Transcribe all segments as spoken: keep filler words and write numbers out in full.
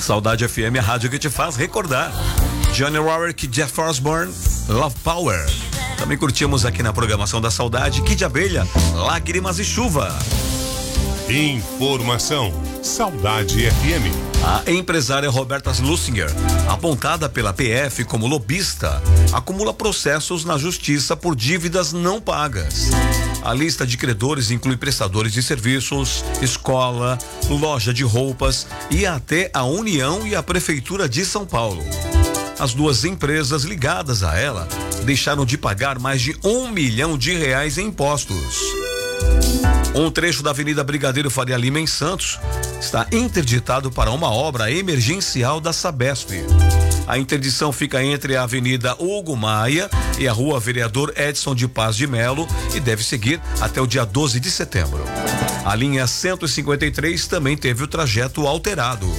Saudade F M, a rádio que te faz recordar. Johnny Warwick, Jeff Osborne, Love Power. Também curtimos aqui na programação da Saudade, Kid Abelha, Lágrimas e Chuva. Informação, Saudade F M. A empresária Roberta Lussinger, apontada pela P F como lobista, acumula processos na justiça por dívidas não pagas. A lista de credores inclui prestadores de serviços, escola, loja de roupas e até a União e a Prefeitura de São Paulo. As duas empresas ligadas a ela deixaram de pagar mais de um milhão de reais em impostos. Um trecho da Avenida Brigadeiro Faria Lima, em Santos, está interditado para uma obra emergencial da Sabesp. A interdição fica entre a Avenida Hugo Maia e a Rua Vereador Edson de Paz de Melo e deve seguir até o dia doze de setembro. A linha cento e cinquenta e três também teve o trajeto alterado.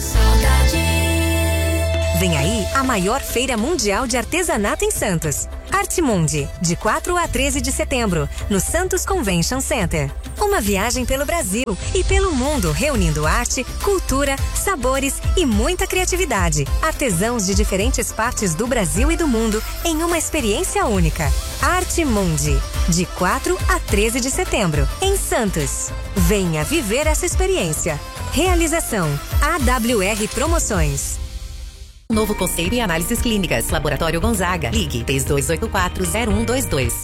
Vem aí a maior feira mundial de artesanato em Santos. Artmundi, de quatro a treze de setembro, no Santos Convention Center. Uma viagem pelo Brasil e pelo mundo, reunindo arte, cultura, sabores e muita criatividade. Artesãos de diferentes partes do Brasil e do mundo em uma experiência única. Artmundi, de quatro a treze de setembro, em Santos. Venha viver essa experiência. Realização A W R Promoções. Novo conceito e análises clínicas. Laboratório Gonzaga. Ligue três dois oito quatro zero um dois dois.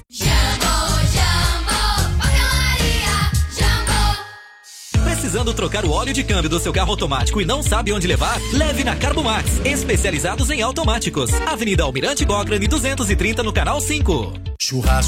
Precisando trocar o óleo de câmbio do seu carro automático e não sabe onde levar? Leve na Carbomax, especializados em automáticos. Avenida Almirante Cochrane duzentos e trinta, no Canal cinco. Churrasco